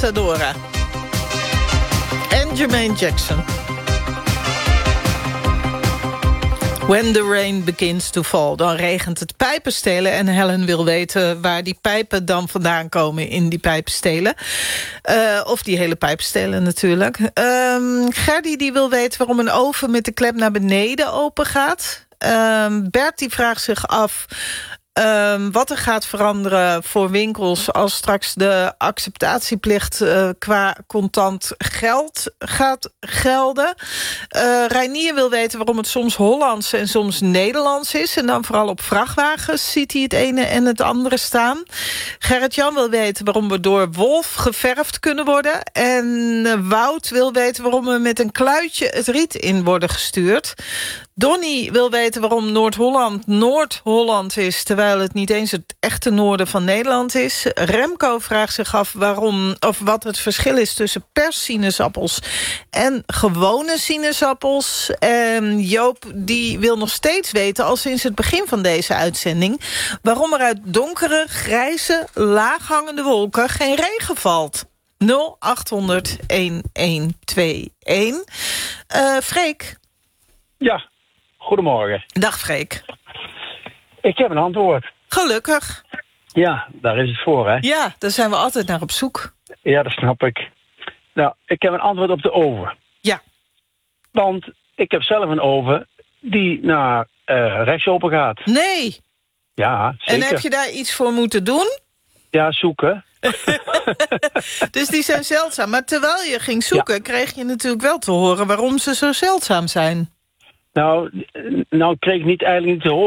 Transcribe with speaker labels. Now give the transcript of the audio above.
Speaker 1: Isadora. En Jermaine Jackson. When the rain begins to fall. Dan regent het pijpenstelen. En Helen wil weten waar die pijpen dan vandaan komen in die pijpenstelen. Of die hele pijpenstelen natuurlijk. Gerdy die wil weten waarom een oven met de klep naar beneden open gaat. Bert die vraagt zich af wat er gaat veranderen voor winkels als straks de acceptatieplicht qua contant geld gaat gelden. Reinier wil weten waarom het soms Hollands en soms Nederlands is. En dan vooral op vrachtwagens ziet hij het ene en het andere staan. Gerrit-Jan wil weten waarom we door wolf geverfd kunnen worden. En Wout wil weten waarom we met een kluitje het riet in worden gestuurd. Donnie wil weten waarom Noord-Holland Noord-Holland is, terwijl het niet eens het echte noorden van Nederland is. Remco vraagt zich af wat het verschil is tussen perssinaasappels en gewone sinaasappels. En Joop die wil nog steeds weten, al sinds het begin van deze uitzending, waarom er uit donkere, grijze, laaghangende wolken geen regen valt. 0800-1121. Freek?
Speaker 2: Ja, goedemorgen.
Speaker 1: Dag Freek.
Speaker 2: Ik heb een antwoord.
Speaker 1: Gelukkig.
Speaker 2: Ja, daar is het voor, hè?
Speaker 1: Ja, daar zijn we altijd naar op zoek.
Speaker 2: Ja, dat snap ik. Nou, ik heb een antwoord op de oven.
Speaker 1: Ja.
Speaker 2: Want ik heb zelf een oven die naar rechts open gaat.
Speaker 1: Nee.
Speaker 2: Ja, zeker.
Speaker 1: En heb je daar iets voor moeten doen?
Speaker 2: Ja, zoeken.
Speaker 1: Dus die zijn zeldzaam. Maar terwijl je ging zoeken, kreeg je natuurlijk wel te horen waarom ze zo zeldzaam zijn.
Speaker 2: Nou kreeg ik eigenlijk niet te horen.